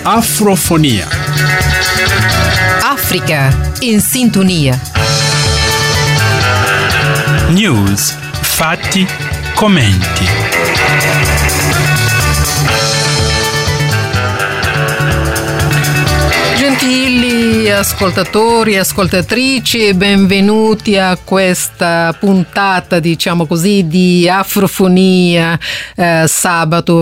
Afrofonia. Africa in sintonia. News, fatti, commenti. Gentili ascoltatori e ascoltatrici, benvenuti a questa puntata, diciamo così, di Afrofonia, sabato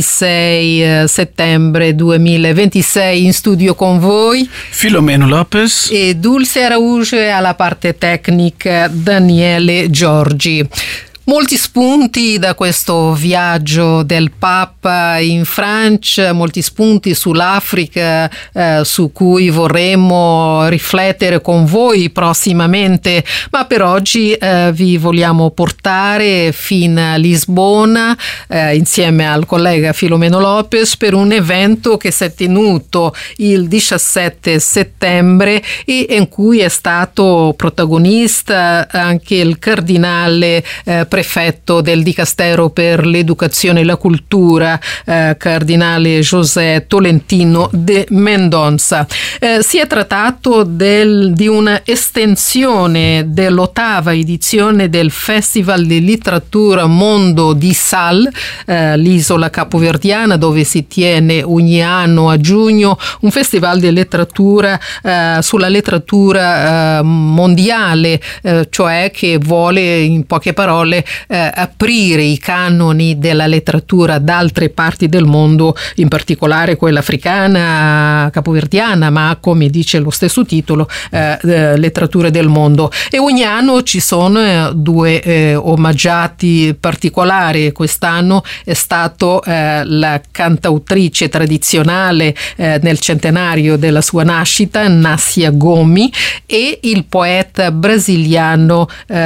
26 settembre 2026. In studio con voi Filomeno Lopez e Dulce Arauge, alla parte tecnica Daniele Giorgi. Molti spunti da questo viaggio del Papa in Francia, molti spunti sull'Africa su cui vorremmo riflettere con voi prossimamente, ma per oggi vi vogliamo portare fin a Lisbona insieme al collega Filomeno Lopez per un evento che si è tenuto il 17 settembre e in cui è stato protagonista anche il cardinale prefetto del Dicastero per l'Educazione e la Cultura, cardinale José Tolentino de Mendonça. Si è trattato di una estensione dell'8ª edizione del Festival di Letteratura Mondo di Sal, l'isola capoverdiana, dove si tiene ogni anno a giugno un festival di letteratura sulla letteratura mondiale, cioè che vuole, in poche parole, aprire i canoni della letteratura ad altre parti del mondo, in particolare quella africana, capoverdiana, ma come dice lo stesso titolo, letterature del mondo. E ogni anno ci sono due omaggiati particolari. Quest'anno è stato la cantautrice tradizionale nel centenario della sua nascita, Nassia Gomi, e il poeta brasiliano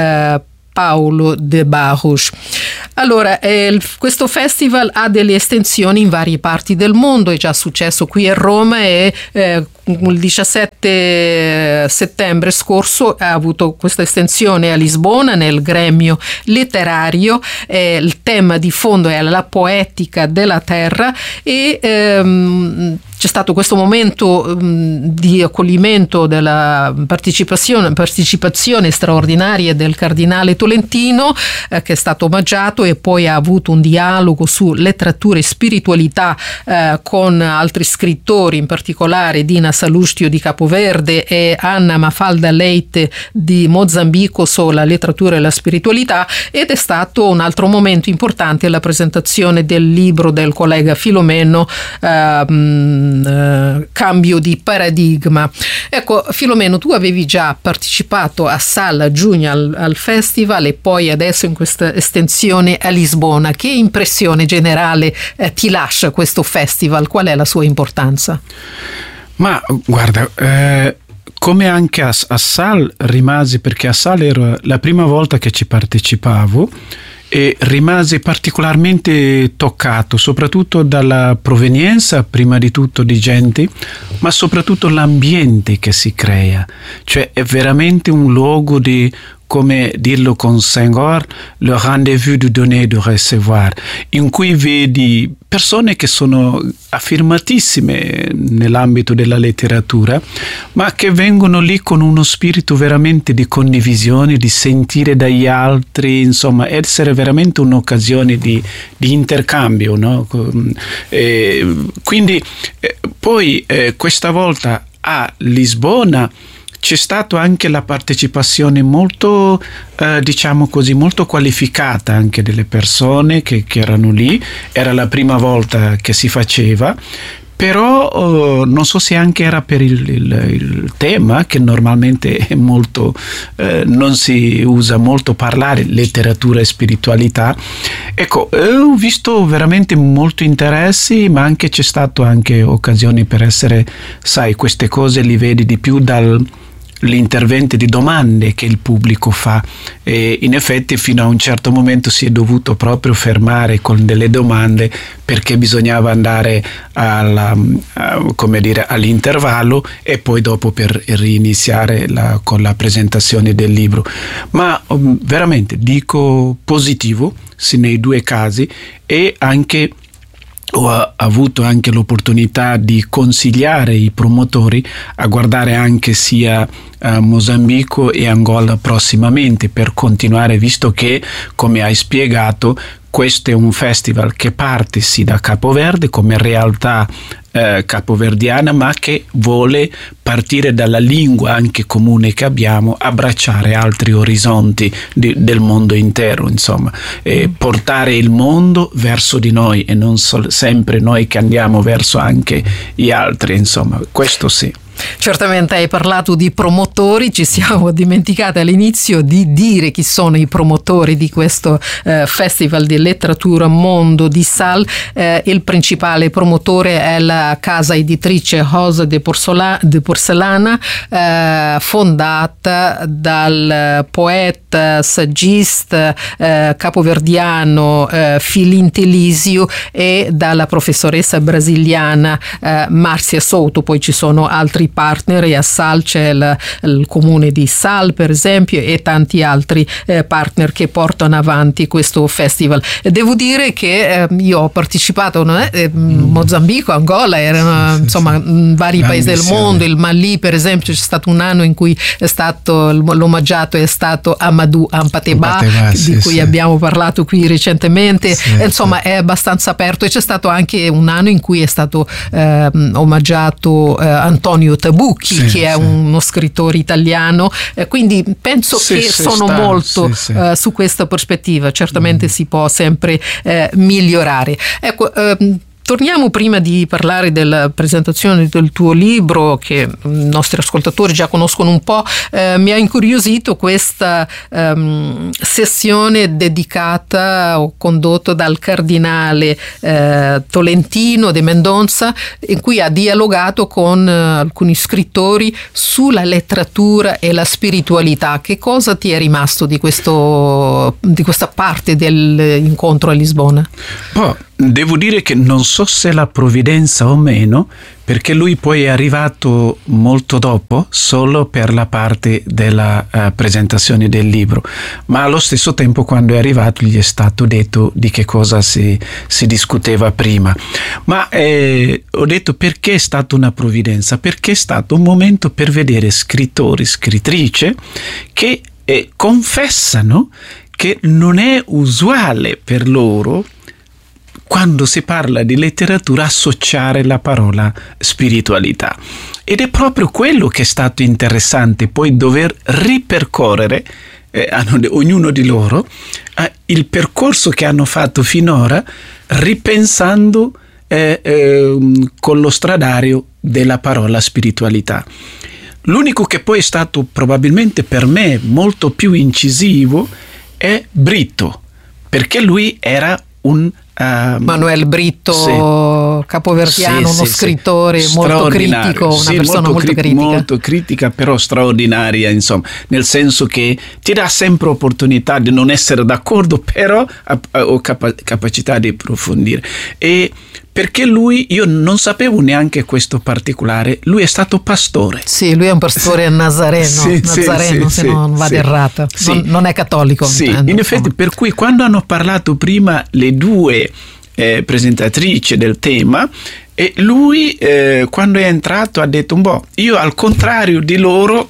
Paulo de Barros. Allora, questo festival ha delle estensioni in varie parti del mondo, è già successo qui a Roma e il 17 settembre scorso ha avuto questa estensione a Lisbona nel gremio letterario. Il tema di fondo è la poetica della terra e c'è stato questo momento di accoglimento della partecipazione straordinaria del cardinale Tolentino, che è stato omaggiato, e poi ha avuto un dialogo su letteratura e spiritualità con altri scrittori, in particolare Dina Salustio di Capoverde e Anna Mafalda Leite di Mozambico sulla letteratura e la spiritualità. Ed è stato un altro momento importante la presentazione del libro del collega Filomeno, Cambio di paradigma. Ecco, Filomeno, tu avevi già partecipato a Sal a giugno al festival e poi adesso in questa estensione a Lisbona. Che impressione generale ti lascia questo festival? Qual è la sua importanza? Ma guarda, come anche a Sal rimasi, perché a Sal era la prima volta che ci partecipavo, e rimasi particolarmente toccato, soprattutto dalla provenienza, prima di tutto, di gente, ma soprattutto l'ambiente che si crea. Cioè è veramente un luogo di, come dirlo con Senghor, le rendezvous du donner et du recevoir, in cui vedi persone che sono affermatissime nell'ambito della letteratura, ma che vengono lì con uno spirito veramente di condivisione, di sentire dagli altri, insomma, essere veramente un'occasione di intercambio, no? Quindi poi questa volta a Lisbona c'è stata anche la partecipazione molto, diciamo così, molto qualificata anche delle persone che erano lì. Era la prima volta che si faceva, però non so se anche era per il tema, che normalmente è molto, non si usa molto parlare, letteratura e spiritualità. Ecco, ho visto veramente molto interessi, ma anche c'è stato anche occasioni per essere, sai, queste cose li vedi di più l'intervento di domande che il pubblico fa, e in effetti fino a un certo momento si è dovuto proprio fermare con delle domande, perché bisognava andare all'intervallo e poi dopo per riniziare con la presentazione del libro. Ma veramente dico positivo nei due casi, e anche ho avuto anche l'opportunità di consigliare i promotori a guardare anche sia Mozambico e Angola prossimamente, per continuare, visto che, come hai spiegato, questo è un festival che parte sì da Capoverde come realtà capoverdiana, ma che vuole partire dalla lingua anche comune che abbiamo, abbracciare altri orizzonti del mondo intero, insomma, e portare il mondo verso di noi e non sempre noi che andiamo verso anche gli altri, insomma, questo sì. Certamente hai parlato di promotori, ci siamo dimenticati all'inizio di dire chi sono i promotori di questo Festival di Letteratura Mondo di Sal. Il principale promotore è la casa editrice Rosa de Porcelana, fondata dal poeta, saggista capoverdiano Filinto Elisio e dalla professoressa brasiliana Márcia Souto. Poi ci sono altri partner, e a Sal c'è il comune di Sal, per esempio, e tanti altri partner che portano avanti questo festival. Devo dire che io ho partecipato, Mozambico, Angola, erano insomma vari paesi del mondo, il Mali per esempio, c'è stato un anno in cui è stato l'omaggiato è stato Amadou Hampâté-Bâ, di cui abbiamo parlato qui recentemente, insomma è abbastanza aperto, e c'è stato anche un anno in cui è stato omaggiato Antonio Tabucchi, che è uno scrittore italiano, quindi penso che sono molto su questa prospettiva. Certamente si può sempre migliorare. Ecco, torniamo, prima di parlare della presentazione del tuo libro, che i nostri ascoltatori già conoscono un po'. Mi ha incuriosito questa sessione dedicata o condotto dal cardinale Tolentino de Mendonça, in cui ha dialogato con alcuni scrittori sulla letteratura e la spiritualità. Che cosa ti è rimasto di questa parte dell'incontro a Lisbona? Devo dire che non so se la provvidenza o meno, perché lui poi è arrivato molto dopo, solo per la parte della presentazione del libro, ma allo stesso tempo, quando è arrivato, gli è stato detto di che cosa si discuteva prima. Ma ho detto, perché è stata una provvidenza? Perché è stato un momento per vedere scrittori, scrittrici che confessano che non è usuale per loro, quando si parla di letteratura, associare la parola spiritualità. Ed è proprio quello che è stato interessante, poi dover ripercorrere ognuno di loro il percorso che hanno fatto finora, ripensando con lo stradario della parola spiritualità. L'unico che poi è stato probabilmente per me molto più incisivo è Brito, perché lui era un Manuel Brito, capoverdiano, uno scrittore molto critico, una persona molto critica. Molto critica, però straordinaria, insomma, nel senso che ti dà sempre opportunità di non essere d'accordo, però ho capacità di approfondire. E perché lui, io non sapevo neanche questo particolare, lui è stato pastore. Sì, lui è un pastore nazareno, se non vado errato. Non è cattolico. Sì, in effetti, per cui quando hanno parlato prima le due presentatrici del tema, e lui quando è entrato ha detto, io al contrario di loro,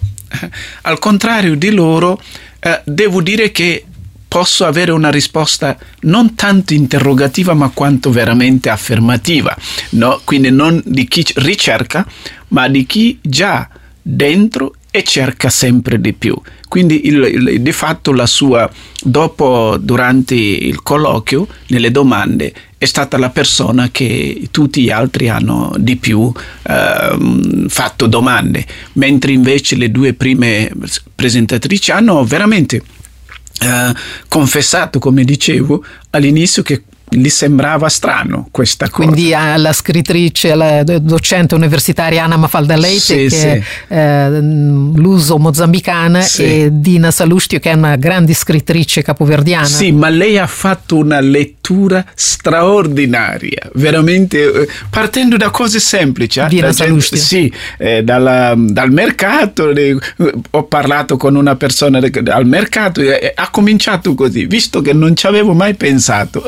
devo dire che posso avere una risposta non tanto interrogativa, ma quanto veramente affermativa, no? Quindi non di chi ricerca, ma di chi già dentro e cerca sempre di più. Quindi di fatto la sua, durante il colloquio, nelle domande, è stata la persona che tutti gli altri hanno di più fatto domande, mentre invece le due prime presentatrici hanno veramente confessato, come dicevo all'inizio, che gli sembrava strano questa cosa. Quindi la scrittrice, la docente universitaria Anna Mafalda Leite, che è luso mozambicana, e Dina Salustio, che è una grande scrittrice capoverdiana. Sì, ma lei ha fatto una lettura straordinaria, veramente, partendo da cose semplici. Dina Salustio. Sì, dal mercato, ho parlato con una persona al mercato, ha cominciato così, visto che non ci avevo mai pensato, ho detto,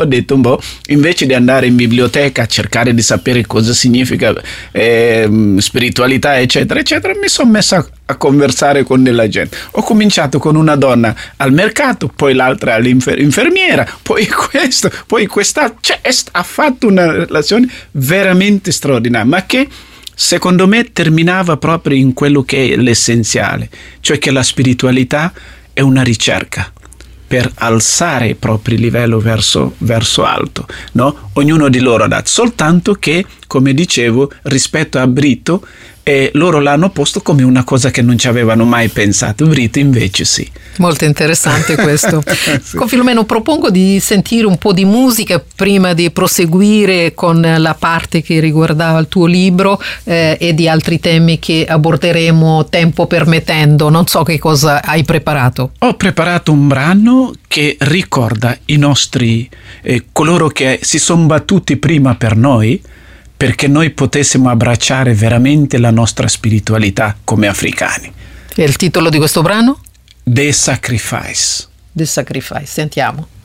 bimbo, invece di andare in biblioteca a cercare di sapere cosa significa spiritualità, eccetera, eccetera, mi sono messo a conversare con della gente. Ho cominciato con una donna al mercato, poi l'altra all'infermiera, poi questo, poi quest'altro. Cioè, ha fatto una relazione veramente straordinaria, ma che secondo me terminava proprio in quello che è l'essenziale, cioè che la spiritualità è una ricerca per alzare il proprio livello verso alto, no? Ognuno di loro ha dato, soltanto che, come dicevo, rispetto a Brito, loro l'hanno posto come una cosa che non ci avevano mai pensato. Brito invece sì. Molto interessante questo. Sì. Con Filomeno propongo di sentire un po' di musica prima di proseguire con la parte che riguardava il tuo libro e di altri temi che aborderemo tempo permettendo. Non so che cosa hai preparato. Ho preparato un brano che ricorda i nostri, coloro che si sono battuti prima per noi, perché noi potessimo abbracciare veramente la nostra spiritualità come africani. E il titolo di questo brano? The Sacrifice. The Sacrifice, sentiamo.